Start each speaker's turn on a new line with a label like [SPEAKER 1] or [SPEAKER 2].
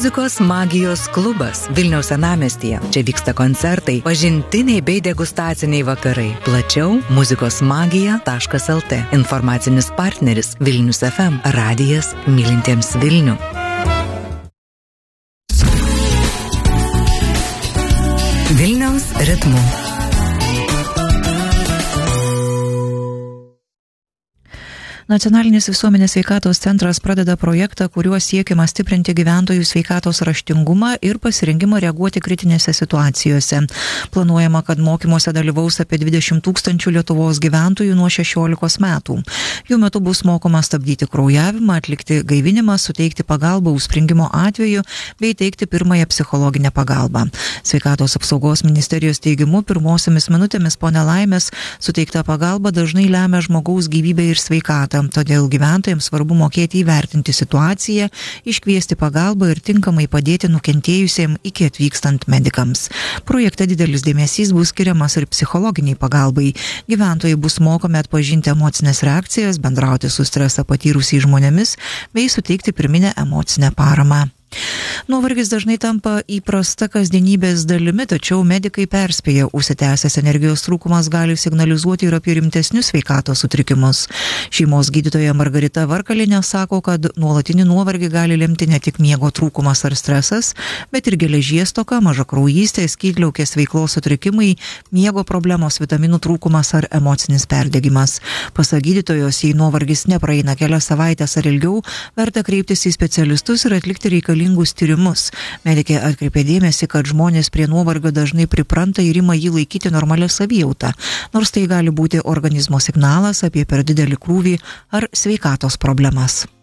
[SPEAKER 1] Muzikos magijos klubas Vilniaus senamiestyje. Čia vyksta koncertai, pažintiniai bei degustaciniai vakarai. Plačiau muzikosmagija.lt. Informacinis partneris Vilnius FM. Radijas mylintiems Vilnių. Vilniaus ritmu.
[SPEAKER 2] Nacionalinis visuomenės sveikatos centras pradeda projektą, kuriuo siekiama stiprinti gyventojų sveikatos raštingumą ir pasirengimą reaguoti kritinėse situacijose. Planuojama, kad mokymuose dalyvaus apie 20 000 Lietuvos gyventojų nuo 16 metų. Jų metu bus mokoma stabdyti kraujavimą, atlikti gaivinimą, suteikti pagalbą užspringimo atveju bei teikti pirmąją psichologinę pagalbą. Sveikatos apsaugos ministerijos teigimu, pirmosiomis minutėmis po nelaimės suteikta pagalba dažnai lemia žmogaus gyvybę ir sveikatą. Todėl gyventojams svarbu mokėti įvertinti situaciją, iškviesti pagalbą ir tinkamai padėti nukentėjusiems iki atvykstant medikams. Projekte didelis dėmesys bus skiriamas ir psichologiniai pagalbai. Gyventojai bus mokomi atpažinti emocinės reakcijas, bendrauti su stresą patyrusiais žmonėmis bei suteikti pirminę emocinę paramą. Nuovargis dažnai tampa įprasta kasdienybės dalimi, tačiau medikai perspėja, užsitęsęs energijos trūkumas gali signalizuoti ir apie rimtesnius sveikatos sutrikimus. Šeimos gydytoja Margarita Varkalienė sako, kad nuolatinį nuovargį gali lemti ne tik miego trūkumas ar stresas, bet ir geležies stoka, mažakraujystė, skydliaukės veiklos sutrikimai, miego problemos, vitaminų trūkumas ar emocinis perdegimas. Pasak gydytojos, jei nuovargis nepraeina kelias savaitės ar ilgiau, verta kreiptis į specialistus ir atlikti reikalingus tyrimus. Medikė atkreipė dėmesį, kad žmonės prie nuovargio dažnai pripranta ir ima jį laikyti normalią savijautą, nors tai gali būti organizmo signalas apie per didelį krūvį ar sveikatos problemas.